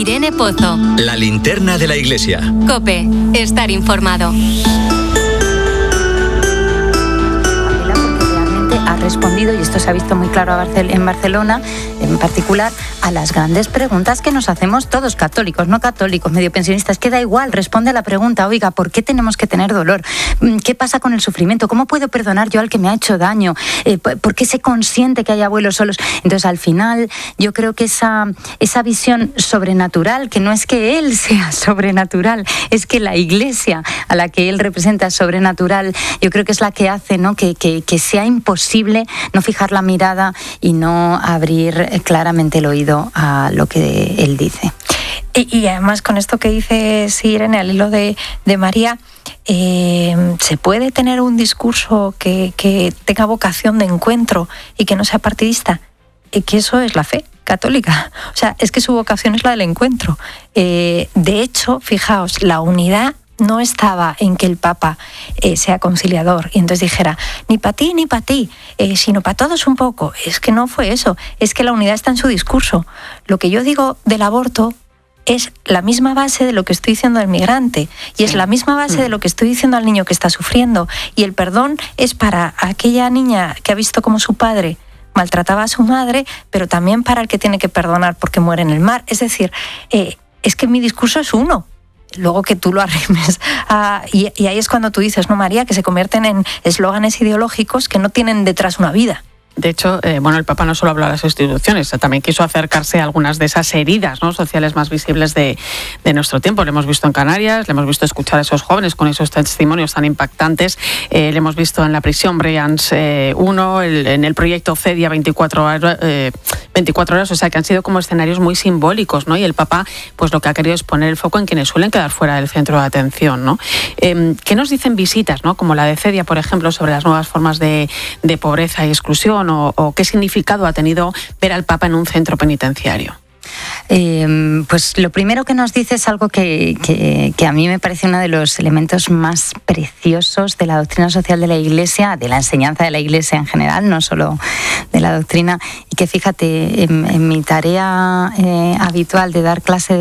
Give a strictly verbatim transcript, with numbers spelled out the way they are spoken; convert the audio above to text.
Irene Pozo. La linterna de la iglesia. COPE. Estar informado. Ha respondido, y esto se ha visto muy claro en Barcelona, en particular, a las grandes preguntas que nos hacemos todos, católicos, no católicos, medio pensionistas, que da igual, responde a la pregunta, oiga, ¿por qué tenemos que tener dolor? ¿Qué pasa con el sufrimiento? ¿Cómo puedo perdonar yo al que me ha hecho daño? ¿Por qué se consiente que haya abuelos solos? Entonces, al final, yo creo que esa, esa visión sobrenatural, que no es que él sea sobrenatural, es que la Iglesia a la que él representa es sobrenatural, yo creo que es la que hace, ¿no?, que, que, que sea imposible no fijar la mirada y no abrir claramente el oído a lo que él dice. Y, y además con esto que dice Irene al hilo de, de María, eh, ¿se puede tener un discurso que, que tenga vocación de encuentro y que no sea partidista? Y que eso es la fe católica. O sea, es que su vocación es la del encuentro. Eh, de hecho, fijaos, la unidad no estaba en que el Papa eh, sea conciliador y entonces dijera ni para ti ni para ti, eh, sino para todos un poco. Es que no fue eso, es que la unidad está en su discurso. Lo que yo digo del aborto es la misma base de lo que estoy diciendo del migrante y es la misma base de lo que estoy diciendo al niño que está sufriendo, y el perdón es para aquella niña que ha visto cómo su padre maltrataba a su madre, pero también para el que tiene que perdonar porque muere en el mar. Es decir, eh, es que mi discurso es uno. Luego que tú lo arrimes. A, y, y ahí es cuando tú dices, ¿no, María?, que se convierten en eslóganes ideológicos que no tienen detrás una vida. De hecho, eh, bueno, el Papa no solo habló a las instituciones, también quiso acercarse a algunas de esas heridas, ¿no?, sociales más visibles de, de nuestro tiempo. Lo hemos visto en Canarias, le hemos visto escuchar a esos jóvenes con esos testimonios tan impactantes, eh, le hemos visto en la prisión Brians eh, uno, el, en el proyecto CEDIA veinticuatro horas, eh, veinticuatro horas, o sea que han sido como escenarios muy simbólicos, ¿no? Y el Papa, pues lo que ha querido es poner el foco en quienes suelen quedar fuera del centro de atención, ¿no? Eh, ¿Qué nos dicen visitas, ¿no?, como la de CEDIA, por ejemplo, sobre las nuevas formas de, de pobreza y exclusión? O, o qué significado ha tenido ver al Papa en un centro penitenciario? Eh, pues lo primero que nos dice es algo que, que, que a mí me parece uno de los elementos más preciosos de la doctrina social de la Iglesia, de la enseñanza de la Iglesia en general, no solo de la doctrina, y que fíjate, en, en mi tarea eh, habitual de dar clase de